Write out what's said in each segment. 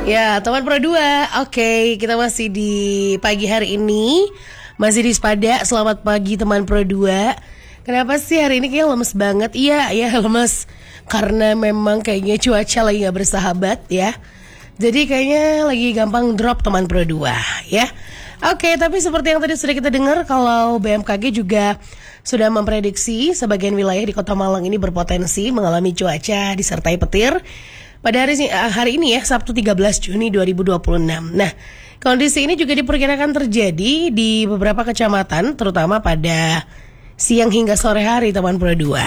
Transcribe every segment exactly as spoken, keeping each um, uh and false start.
Ya, teman Pro dua. Oke, kita masih di pagi hari ini. Masih di Spada. Selamat pagi teman Pro dua. Kenapa sih hari ini kayaknya lemes banget? Iya, ya lemes. Karena memang kayaknya cuaca lagi gak bersahabat ya. Jadi kayaknya lagi gampang drop teman Pro dua ya. Oke, tapi seperti yang tadi sudah kita dengar, kalau B M K G juga sudah memprediksi sebagian wilayah di Kota Malang ini berpotensi mengalami cuaca disertai petir pada hari, hari ini ya, Sabtu tiga belas Juni dua ribu dua puluh enam. Nah, kondisi ini juga diperkirakan terjadi di beberapa kecamatan, terutama pada siang hingga sore hari teman Pro dua.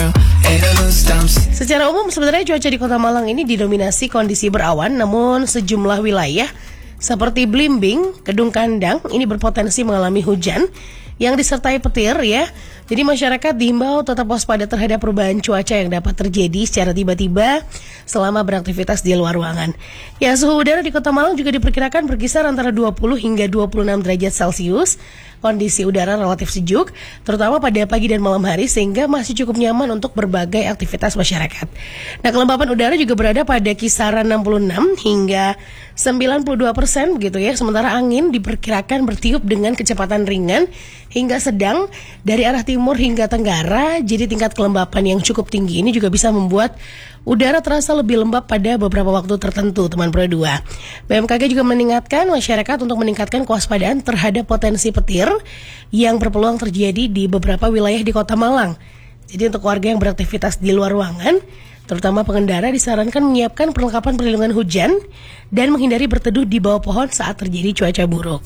Secara umum sebenarnya cuaca di Kota Malang ini didominasi kondisi berawan, namun sejumlah wilayah seperti Blimbing, Kedung Kandang ini berpotensi mengalami hujan yang disertai petir ya. Jadi masyarakat diimbau tetap waspada terhadap perubahan cuaca yang dapat terjadi secara tiba-tiba selama beraktivitas di luar ruangan. Ya, suhu udara di Kota Malang juga diperkirakan berkisar antara dua puluh hingga dua puluh enam derajat Celcius. Kondisi udara relatif sejuk, terutama pada pagi dan malam hari, sehingga masih cukup nyaman untuk berbagai aktivitas masyarakat. Nah, kelembapan udara juga berada pada kisaran enam puluh enam hingga sembilan puluh dua persen begitu ya. Sementara angin diperkirakan bertiup dengan kecepatan ringan hingga sedang dari arah timur hingga tenggara. Jadi tingkat kelembapan yang cukup tinggi ini juga bisa membuat udara terasa lebih lembab pada beberapa waktu tertentu teman Pro dua. B M K G juga mengingatkan masyarakat untuk meningkatkan kewaspadaan terhadap potensi petir yang berpeluang terjadi di beberapa wilayah di Kota Malang. Jadi untuk warga yang beraktivitas di luar ruangan, terutama pengendara, disarankan menyiapkan perlengkapan perlindungan hujan dan menghindari berteduh di bawah pohon saat terjadi cuaca buruk.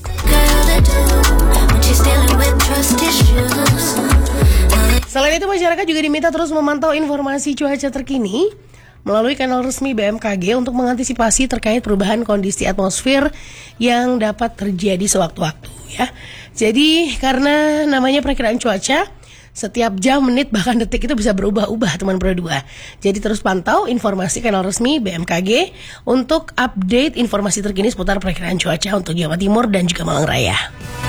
Selain itu, masyarakat juga diminta terus memantau informasi cuaca terkini melalui kanal resmi B M K G untuk mengantisipasi terkait perubahan kondisi atmosfer yang dapat terjadi sewaktu-waktu ya. Jadi karena namanya perakiraan cuaca, setiap jam, menit, bahkan detik itu bisa berubah-ubah teman Pro dua. Jadi terus pantau informasi kanal resmi B M K G untuk update informasi terkini seputar perakiraan cuaca untuk Jawa Timur dan juga Malang Raya.